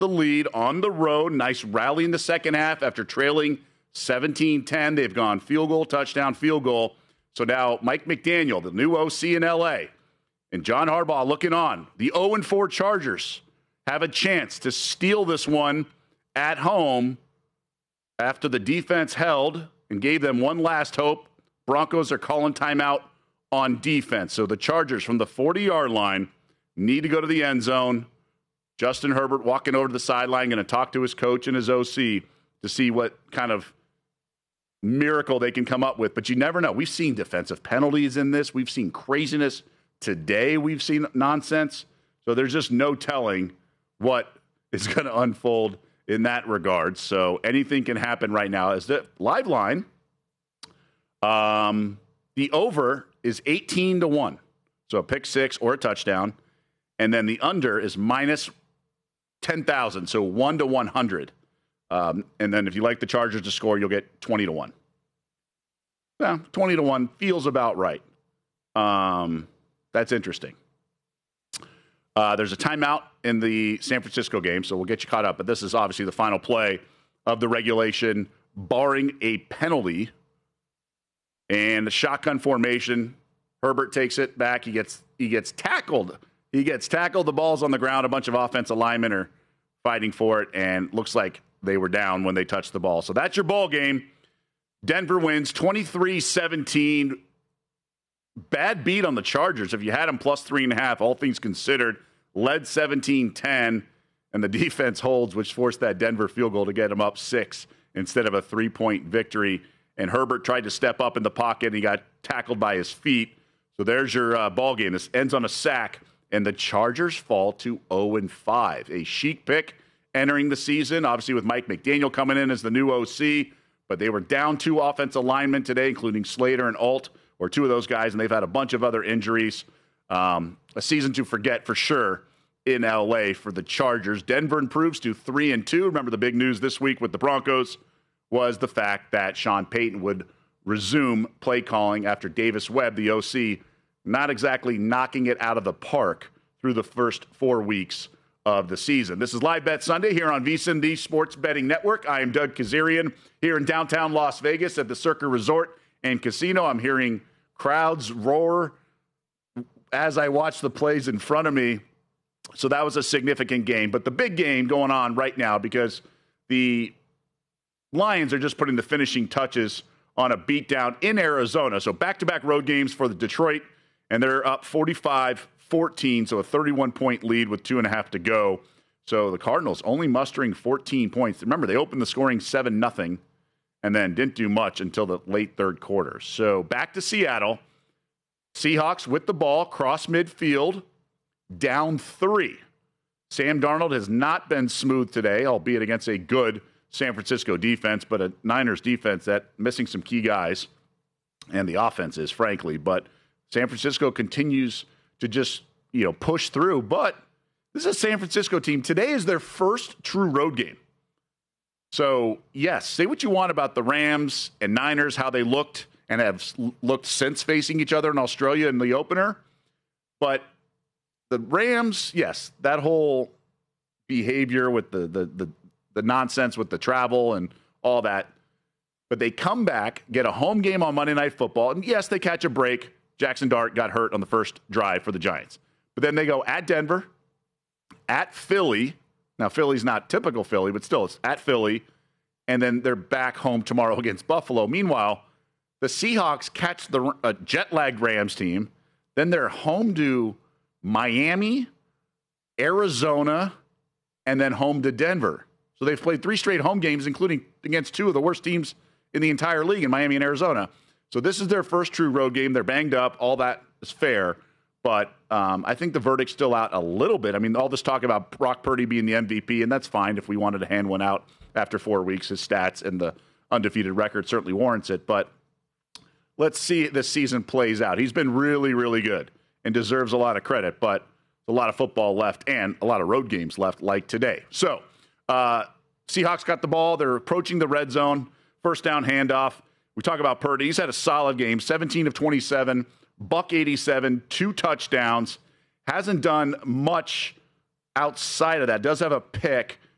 the lead on the road. Nice rally in the second half after trailing 17-10. They've gone field goal, touchdown, field goal. So now Mike McDaniel, the new OC in L.A., and John Harbaugh looking on. The 0-4 Chargers have a chance to steal this one at home after the defense held and gave them one last hope. Broncos are calling timeout on defense. So the Chargers from the 40-yard line need to go to the end zone. Justin Herbert walking over to the sideline, going to talk to his coach and his OC to see what kind of miracle they can come up with. But you never know. We've seen defensive penalties in this. We've seen craziness. Today we've seen nonsense. So there's just no telling what is going to unfold in that regard. So anything can happen right now. As the live line, the over is 18-1. So a pick six or a touchdown. And then the under is minus 10,000. So 1-100. And then if you like the Chargers to score, you'll get 20-1. Yeah, 20-1 feels about right. That's interesting. There's a timeout in the San Francisco game, so we'll get you caught up. But this is obviously the final play of the regulation, barring a penalty. And the shotgun formation, Herbert takes it back. He gets tackled. He gets tackled. The ball's on the ground. A bunch of offensive linemen are fighting for it, and looks like they were down when they touched the ball. So that's your ball game. Denver wins 23-17. Bad beat on the Chargers. If you had them plus 3.5, all things considered, led 17-10, and the defense holds, which forced that Denver field goal to get them up 6 instead of a 3-point victory. And Herbert tried to step up in the pocket, and he got tackled by his feet. So there's your ball game. This ends on a sack, and the Chargers fall to 0-5. A chic pick entering the season, obviously with Mike McDaniel coming in as the new OC, but they were down 2 offensive linemen today, including Slater and Alt, or 2 of those guys, and they've had a bunch of other injuries. A season to forget for sure in L.A. for the Chargers. Denver improves to 3-2. Remember the big news this week with the Broncos was the fact that Sean Payton would resume play calling after Davis Webb, the OC, not exactly knocking it out of the park through the first 4 weeks of the season. This is Live Bet Sunday here on VSiN, the Sports Betting Network. I am Doug Kazarian here in downtown Las Vegas at the Circa Resort and Casino. I'm hearing crowds roar as I watch the plays in front of me. So that was a significant game. But the big game going on right now, because the Lions are just putting the finishing touches on a beatdown in Arizona. So back-to-back road games for the Detroit, and they're up 45-14, so a 31-point lead with 2.5 to go. So the Cardinals only mustering 14 points. Remember, they opened the scoring 7-0 and then didn't do much until the late third quarter. So back to Seattle. Seahawks with the ball, cross midfield, down 3. Sam Darnold has not been smooth today, albeit against a good San Francisco defense, but a Niners defense that missing some key guys, and the offense is, frankly. But San Francisco continues to just, push through. But this is a San Francisco team. Today is their first true road game. So, yes, say what you want about the Rams and Niners, how they looked and have looked since facing each other in Australia in the opener. But the Rams, yes, that whole behavior with the nonsense with the travel and all that. But they come back, get a home game on Monday Night Football, and yes, they catch a break. Jackson Dart got hurt on the first drive for the Giants. But then they go at Denver, at Philly. Now, Philly's not typical Philly, but still, it's at Philly. And then they're back home tomorrow against Buffalo. Meanwhile, the Seahawks catch the jet-lagged Rams team. Then they're home to Miami, Arizona, and then home to Denver. So they've played 3 straight home games, including against 2 of the worst teams in the entire league in Miami and Arizona. So this is their first true road game. They're banged up. All that is fair. But I think the verdict's still out a little bit. I mean, all this talk about Brock Purdy being the MVP, and that's fine if we wanted to hand one out after 4 weeks. His stats and the undefeated record certainly warrants it. But let's see this season plays out. He's been really, really good and deserves a lot of credit. But a lot of football left and a lot of road games left like today. So Seahawks got the ball. They're approaching the red zone. First down handoff. We talk about Purdy. He's had a solid game, 17 of 27. Buck 87, 2 touchdowns. Hasn't done much outside of that. Does have a pick.